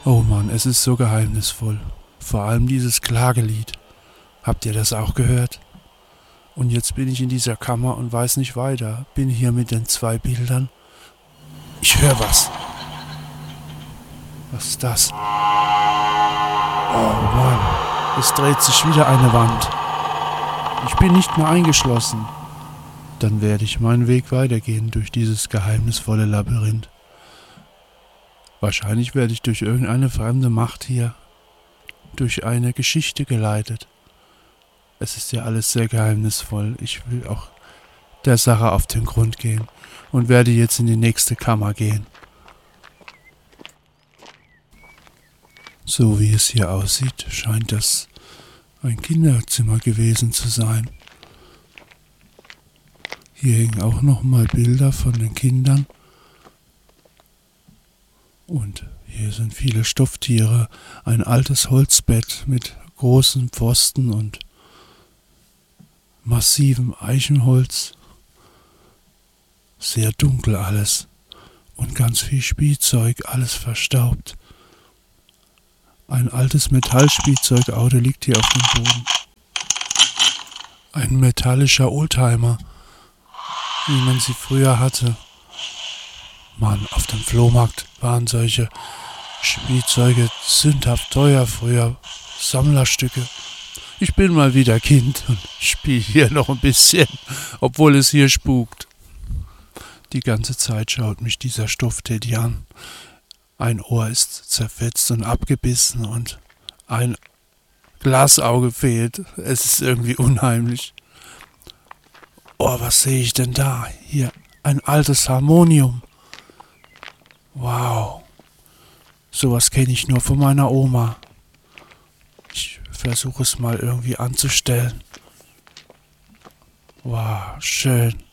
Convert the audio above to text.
Oh Mann, es ist so geheimnisvoll. Vor allem dieses Klagelied. Habt ihr das auch gehört? Und jetzt bin ich in dieser Kammer und weiß nicht weiter. Bin hier mit den 2 Bildern. Ich höre was. Was ist das? Oh Mann, es dreht sich wieder eine Wand. Ich bin nicht mehr eingeschlossen. Dann werde ich meinen Weg weitergehen durch dieses geheimnisvolle Labyrinth. Wahrscheinlich werde ich durch irgendeine fremde Macht hier, durch eine Geschichte geleitet. Es ist ja alles sehr geheimnisvoll. Ich will auch der Sache auf den Grund gehen und werde jetzt in die nächste Kammer gehen. So wie es hier aussieht, scheint das ein Kinderzimmer gewesen zu sein. Hier hängen auch nochmal Bilder von den Kindern. Und hier sind viele Stofftiere, ein altes Holzbett mit großen Pfosten und massivem Eichenholz. Sehr dunkel alles und ganz viel Spielzeug, alles verstaubt. Ein altes Metallspielzeugauto liegt hier auf dem Boden. Ein metallischer Oldtimer, wie man sie früher hatte. Mann, auf dem Flohmarkt waren solche Spielzeuge sündhaft teuer früher. Sammlerstücke. Ich bin mal wieder Kind und spiele hier noch ein bisschen, obwohl es hier spukt. Die ganze Zeit schaut mich dieser Stoffteddy an. Ein Ohr ist zerfetzt und abgebissen und ein Glasauge fehlt. Es ist irgendwie unheimlich. Oh, was sehe ich denn da? Hier ein altes Harmonium. Wow, sowas kenne ich nur von meiner Oma. Ich versuche es mal irgendwie anzustellen. Wow, schön.